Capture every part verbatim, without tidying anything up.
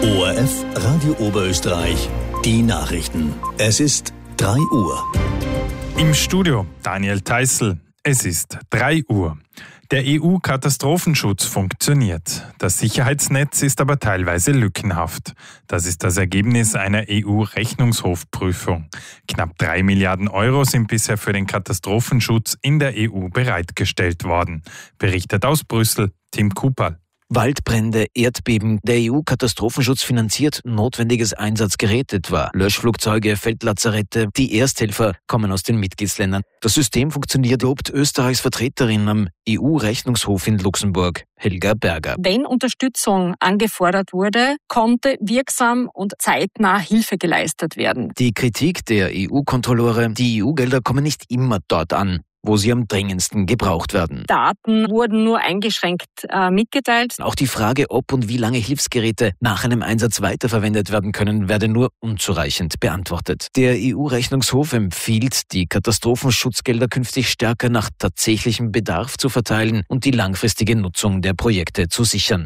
O R F Radio Oberösterreich, die Nachrichten. Es ist drei Uhr. Im Studio Daniel Theißl. Es ist drei Uhr. Der E U-Katastrophenschutz funktioniert. Das Sicherheitsnetz ist aber teilweise lückenhaft. Das ist das Ergebnis einer E U-Rechnungshofprüfung. Knapp drei Milliarden Euro sind bisher für den Katastrophenschutz in der E U bereitgestellt worden. Berichtet aus Brüssel Tim Kupal. Waldbrände, Erdbeben, der E U-Katastrophenschutz finanziert notwendiges Einsatzgerät etwa. Löschflugzeuge, Feldlazarette, die Ersthelfer kommen aus den Mitgliedsländern. Das System funktioniert, lobt Österreichs Vertreterin am E U-Rechnungshof in Luxemburg, Helga Berger. Wenn Unterstützung angefordert wurde, konnte wirksam und zeitnah Hilfe geleistet werden. Die Kritik der E U-Kontrolleure, die E U-Gelder kommen nicht immer dort an, wo sie am dringendsten gebraucht werden. Daten wurden nur eingeschränkt äh, mitgeteilt. Auch die Frage, ob und wie lange Hilfsgeräte nach einem Einsatz weiterverwendet werden können, werde nur unzureichend beantwortet. Der E U-Rechnungshof empfiehlt, die Katastrophenschutzgelder künftig stärker nach tatsächlichem Bedarf zu verteilen und die langfristige Nutzung der Projekte zu sichern.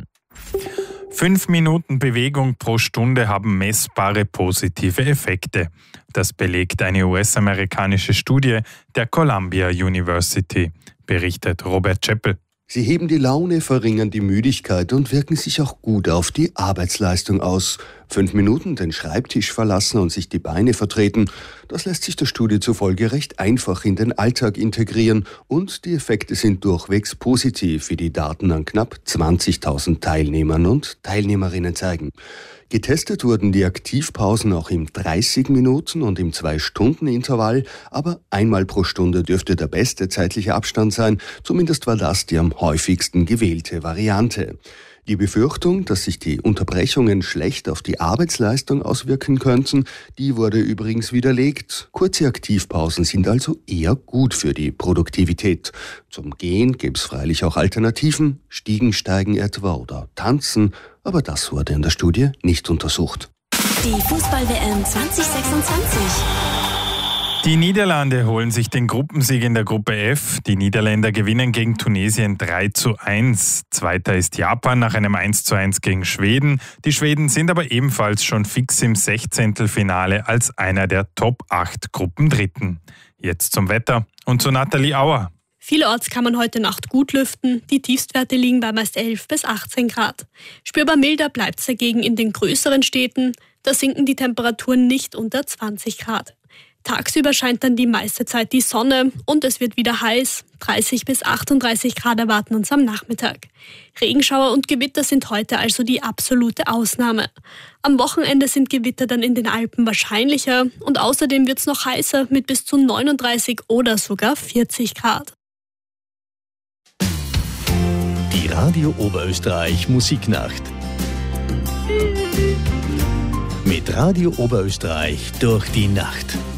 Fünf Minuten Bewegung pro Stunde haben messbare positive Effekte. Das belegt eine U S-amerikanische Studie der Columbia University, berichtet Robert Chappell. Sie heben die Laune, verringern die Müdigkeit und wirken sich auch gut auf die Arbeitsleistung aus. Fünf Minuten den Schreibtisch verlassen und sich die Beine vertreten, das lässt sich der Studie zufolge recht einfach in den Alltag integrieren und die Effekte sind durchwegs positiv, wie die Daten an knapp zwanzigtausend Teilnehmern und Teilnehmerinnen zeigen. Getestet wurden die Aktivpausen auch im dreißig Minuten und im zwei Stunden Intervall, aber einmal pro Stunde dürfte der beste zeitliche Abstand sein, zumindest war das die am häufigsten gewählte Variante. Die Befürchtung, dass sich die Unterbrechungen schlecht auf die Arbeitsleistung auswirken könnten, die wurde übrigens widerlegt. Kurze Aktivpausen sind also eher gut für die Produktivität. Zum Gehen gäbe es freilich auch Alternativen, Stiegensteigen etwa oder Tanzen, aber das wurde in der Studie nicht untersucht. Die Fußball-W M zwanzig sechsundzwanzig. Die Niederlande holen sich den Gruppensieg in der Gruppe F. Die Niederländer gewinnen gegen Tunesien drei zu eins. Zweiter ist Japan nach einem eins zu eins gegen Schweden. Die Schweden sind aber ebenfalls schon fix im Sechzehntelfinale als einer der Top acht Gruppendritten. Jetzt zum Wetter und zu Nathalie Auer. Vielerorts kann man heute Nacht gut lüften. Die Tiefstwerte liegen bei meist elf bis achtzehn Grad. Spürbar milder bleibt es dagegen in den größeren Städten. Da sinken die Temperaturen nicht unter zwanzig Grad. Tagsüber scheint dann die meiste Zeit die Sonne und es wird wieder heiß. dreißig bis achtunddreißig Grad erwarten uns am Nachmittag. Regenschauer und Gewitter sind heute also die absolute Ausnahme. Am Wochenende sind Gewitter dann in den Alpen wahrscheinlicher und außerdem wird es noch heißer mit bis zu neununddreißig oder sogar vierzig Grad. Die Radio Oberösterreich Musiknacht. Mit Radio Oberösterreich durch die Nacht.